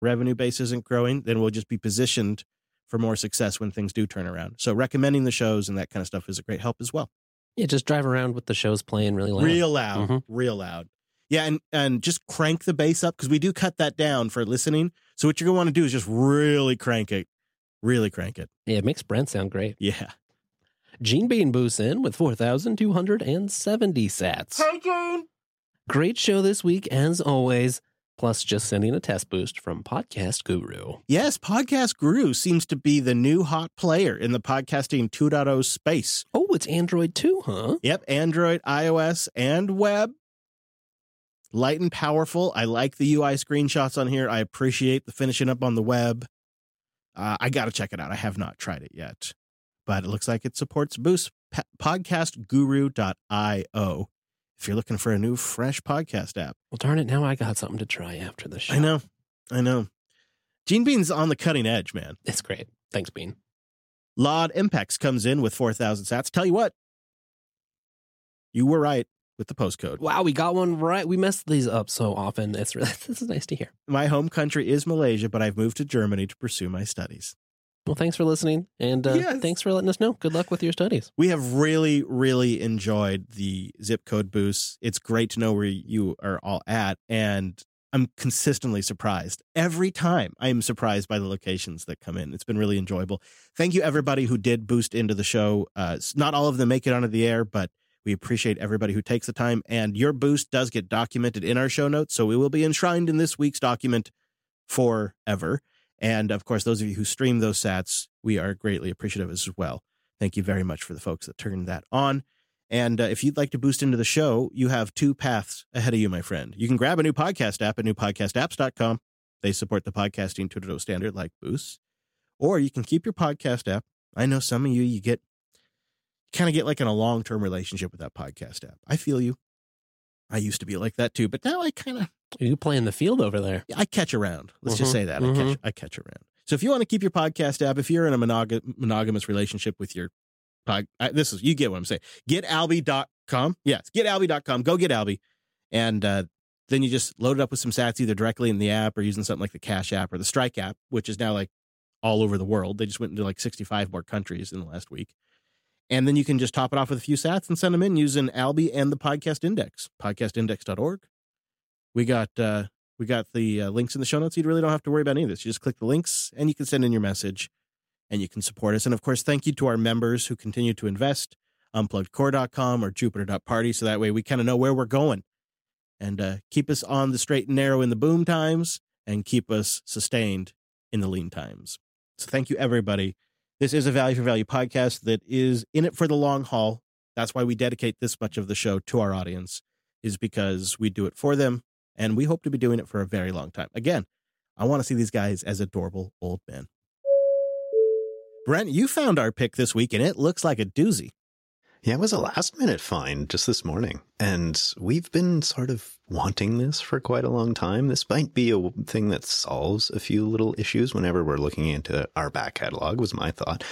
revenue base isn't growing, then we'll just be positioned for more success when things do turn around. So recommending the shows and that kind of stuff is a great help as well. Yeah, just drive around with the shows playing really loud. Real loud. Yeah, and just crank the bass up, because we do cut that down for listening. So what you're going to want to do is just really crank it. Really crank it. Yeah, it makes Brent sound great. Yeah. Gene Bean boosts in with 4,270 sats. Hey, Gene! Great show this week, as always. Plus, just sending a test boost from Podcast Guru. Yes, Podcast Guru seems to be the new hot player in the podcasting 2.0 space. Oh, it's Android too, huh? Yep, Android, iOS, and web. Light and powerful. I like the UI screenshots on here. I appreciate the finishing up on the web. I got to check it out. I have not tried it yet, but it looks like it supports Boost. Podcastguru.io. If you're looking for a new, fresh podcast app. Well, darn it, now I got something to try after the show. I know. Gene Bean's on the cutting edge, man. It's great. Thanks, Bean. Laud Impex comes in with 4,000 sats. Tell you what, you were right with the postcode. Wow, we got one right. We mess these up so often. This is nice to hear. My home country is Malaysia, but I've moved to Germany to pursue my studies. Well, thanks for listening, and thanks for letting us know. Good luck with your studies. We have really, really enjoyed the zip code boosts. It's great to know where you are all at, and I'm consistently surprised. Every time I am surprised by the locations that come in. It's been really enjoyable. Thank you, everybody who did boost into the show. Not all of them make it onto the air, but we appreciate everybody who takes the time, and your boost does get documented in our show notes, so we will be enshrined in this week's document forever. And, of course, those of you who stream those sats, we are greatly appreciative as well. Thank you very much for the folks that turned that on. And if you'd like to boost into the show, you have two paths ahead of you, my friend. You can grab a new podcast app at newpodcastapps.com. They support the podcasting 2.0 standard like Boost. Or you can keep your podcast app. I know some of you kind of get like in a long-term relationship with that podcast app. I feel you. I used to be like that too, but now I kind of... You play in the field over there. I catch around. Let's just say that. I catch around. So if you want to keep your podcast app, if you're in a monogamous relationship with your you get what I'm saying. GetAlby.com. Yes, GetAlby.com. Go get Alby. And then you just load it up with some sats either directly in the app or using something like the Cash app or the Strike app, which is now like all over the world. They just went into like 65 more countries in the last week. And then you can just top it off with a few sats and send them in using Alby and the podcast index, podcastindex.org. We got the links in the show notes. You really don't have to worry about any of this. You just click the links and you can send in your message and you can support us. And of course, thank you to our members who continue to invest, unpluggedcore.com or jupiter.party. So that way we kind of know where we're going and keep us on the straight and narrow in the boom times and keep us sustained in the lean times. So thank you, everybody. This is a value for value podcast that is in it for the long haul. That's why we dedicate this much of the show to our audience, is because we do it for them. And we hope to be doing it for a very long time. Again, I want to see these guys as adorable old men. Brent, you found our pick this week, and it looks like a doozy. Yeah, it was a last-minute find just this morning. And we've been sort of wanting this for quite a long time. This might be a thing that solves a few little issues whenever we're looking into our back catalog, was my thought.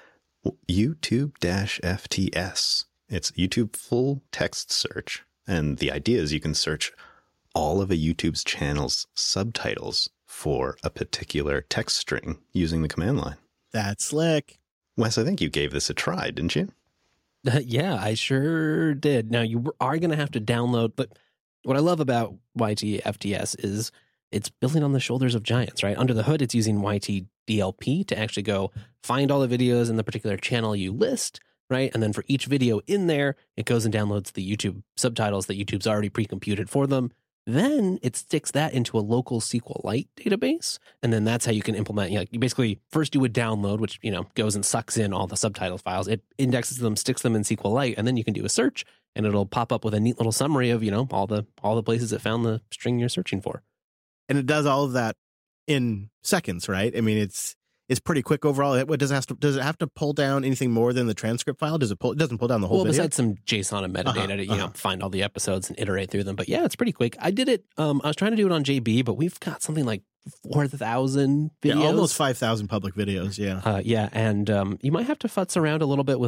YouTube-FTS. It's YouTube full text search. And the idea is you can search all of a YouTube's channel's subtitles for a particular text string using the command line. That's slick. Wes, I think you gave this a try, didn't you? Yeah, I sure did. Now, you are going to have to download, but what I love about YT-FTS is it's building on the shoulders of giants, right? Under the hood, it's using YT-DLP to actually go find all the videos in the particular channel you list, right? And then for each video in there, it goes and downloads the YouTube subtitles that YouTube's already pre-computed for them. Then it sticks that into a local SQLite database. And then that's how you can implement, you basically first do a download, which, goes and sucks in all the subtitle files. It indexes them, sticks them in SQLite, and then you can do a search and it'll pop up with a neat little summary of, all the places it found the string you're searching for. And it does all of that in seconds, right? I mean, it's pretty quick overall. Does it have to pull down anything more than the transcript file? It doesn't pull down the whole video? Besides some JSON and metadata to find all the episodes and iterate through them. But yeah, it's pretty quick. I did it. I was trying to do it on JB, but we've got something like 4,000 videos. Yeah, almost 5,000 public videos. Yeah. And you might have to futz around a little bit with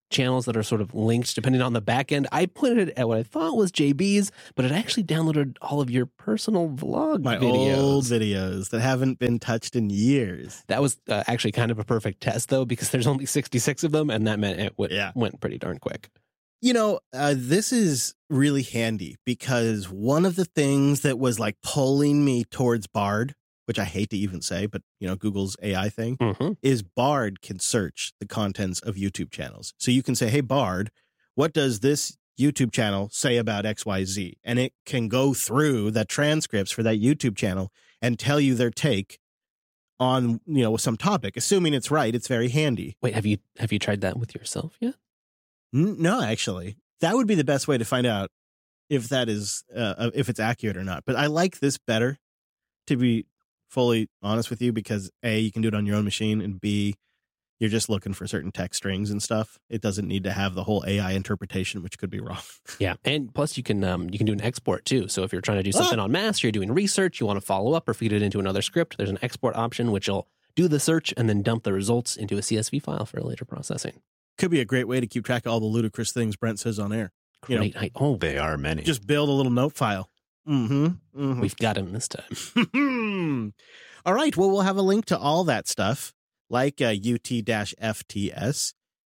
channels that are sort of linked depending on the back end. I put it at what I thought was JB's, but it actually downloaded all of your personal vlog My videos. old videos that haven't been touched in years. That was actually kind of a perfect test, though, because there's only 66 of them, and that meant it went pretty darn quick. You know, this is really handy because one of the things that was like pulling me towards Bard, which I hate to even say, but, you know, Google's AI thing, is Bard can search the contents of YouTube channels. So you can say, hey, Bard, what does this YouTube channel say about XYZ? And it can go through the transcripts for that YouTube channel and tell you their take on, you know, some topic. Assuming it's right, it's very handy. Wait, have you tried that with yourself yet? No, actually. That would be the best way to find out if that is, if it's accurate or not. But I like this better, to be fully honest with you, because A, you can do it on your own machine, and B, you're just looking for certain text strings and stuff. It doesn't need to have the whole AI interpretation, which could be wrong. Yeah, and plus you can do an export too. So if you're trying to do something on mass, you're doing research, you want to follow up or feed it into another script, there's an export option which will do the search and then dump the results into a CSV file for later processing. Could be a great way to keep track of all the ludicrous things Brent says on air. Great. They are many. Just build a little note file. We've got him this time. All right. Well, we'll have a link to all that stuff, like UT-FTS,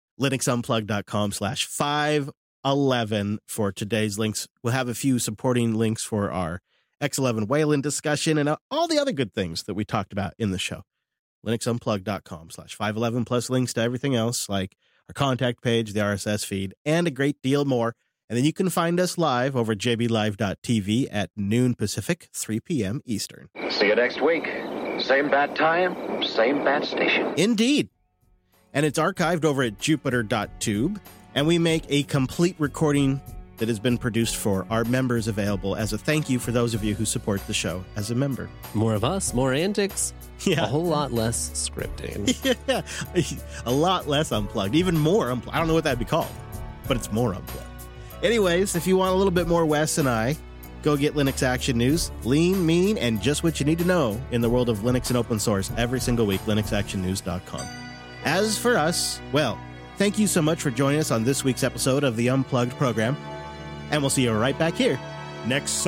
linuxunplug.com/511 for today's links. We'll have a few supporting links for our X11 Wayland discussion and all the other good things that we talked about in the show. linuxunplug.com/511 plus links to everything else, like our contact page, the RSS feed, and a great deal more. And then you can find us live over jblive.tv at noon Pacific, 3 p.m. Eastern. See you next week. Same bat time, same bat station. Indeed. And it's archived over at jupiter.tube. And we make a complete recording that has been produced for our members available as a thank you for those of you who support the show as a member. More of us, more antics, a whole lot less scripting. Yeah, a lot less unplugged, even more unplugged. I don't know what that'd be called, but it's more unplugged. Anyways, if you want a little bit more Wes and I, go get Linux Action News, lean, mean, and just what you need to know in the world of Linux and open source every single week, linuxactionnews.com. As for us, well, thank you so much for joining us on this week's episode of the Unplugged program, and we'll see you right back here next